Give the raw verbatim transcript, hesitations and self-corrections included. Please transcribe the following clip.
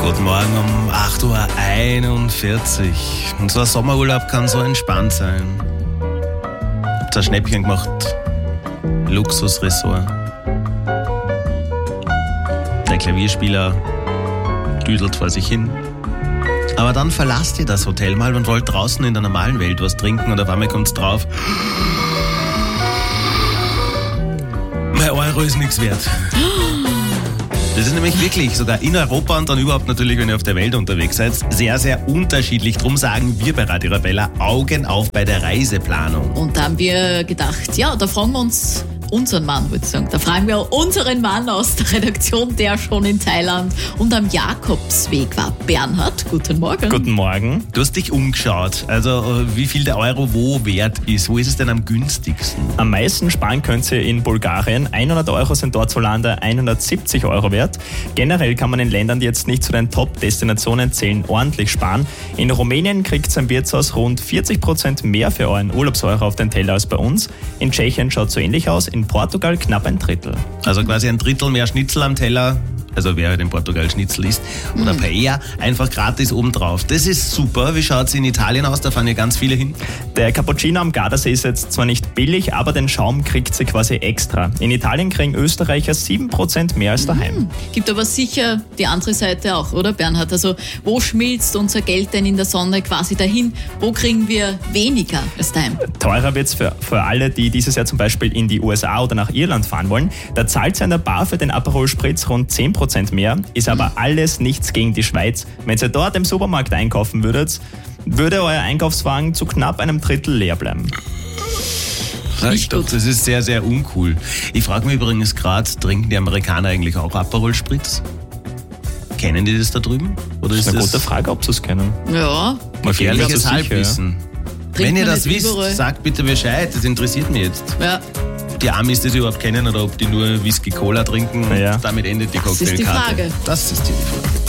Guten Morgen um acht Uhr einundvierzig. Und so ein Sommerurlaub kann so entspannt sein. Habt ein Schnäppchen gemacht. Luxusressort. Der Klavierspieler düdelt vor sich hin. Aber dann verlasst ihr das Hotel mal und wollt draußen in der normalen Welt was trinken und auf einmal kommt's drauf. Mein Euro ist nichts wert. Das ist nämlich wirklich, sogar in Europa und dann überhaupt natürlich, wenn ihr auf der Welt unterwegs seid, sehr, sehr unterschiedlich. Drum sagen wir bei Radio Arabella, Augen auf bei der Reiseplanung. Und da haben wir gedacht, ja, da fragen wir uns unseren Mann, würde ich sagen. Da fragen wir unseren Mann aus der Redaktion, der schon in Thailand und am Jakobsweg war. Bernhard, guten Morgen. Guten Morgen. Du hast dich umgeschaut, also wie viel der Euro wo wert ist. Wo ist es denn am günstigsten? Am meisten sparen könnt ihr in Bulgarien. hundert Euro sind dort Zolanda hundertsiebzig Euro wert. Generell kann man in Ländern, die jetzt nicht zu den Top-Destinationen zählen, ordentlich sparen. In Rumänien kriegt ihr im Wirtshaus rund vierzig Prozent mehr für euren Urlaubseuro auf den Teller als bei uns. In Tschechien schaut es so ähnlich aus. In Portugal knapp ein Drittel. Also quasi ein Drittel mehr Schnitzel am Teller, also wer halt in Portugal Schnitzel isst, oder Mhm. Paella, einfach gratis obendrauf. Das ist super. Wie schaut es in Italien aus? Da fahren ja ganz viele hin. Der Cappuccino am Gardasee ist jetzt zwar nicht billig, aber den Schaum kriegt sie quasi extra. In Italien kriegen Österreicher sieben Prozent mehr als daheim. Gibt aber sicher die andere Seite auch, oder Bernhard? Also wo schmilzt unser Geld denn in der Sonne quasi dahin? Wo kriegen wir weniger als daheim? Teurer wird es für, für alle, die dieses Jahr zum Beispiel in die U S A oder nach Irland fahren wollen. Da zahlt ihr an der Bar für den Aperol Spritz rund zehn Prozent mehr, ist aber alles nichts gegen die Schweiz. Wenn ihr dort im Supermarkt einkaufen würdet, würde euer Einkaufswagen zu knapp einem Drittel leer bleiben. Nicht gut. Das ist sehr, sehr uncool. Ich frage mich übrigens gerade, trinken die Amerikaner eigentlich auch Aperol Spritz? Kennen die das da drüben? Oder Das ist ist eine das gute Frage, ob sie es kennen. Ja, gefährliches Sicher, ja. Halbwissen? Trinkt Wenn ihr man das nicht wisst, überall. sagt bitte Bescheid, das interessiert mich jetzt. ja. Ob die Amis das überhaupt kennen oder ob die nur Whisky Cola trinken und Ja. damit endet die Das ist die Cocktailkarte. Frage. Das ist die Frage.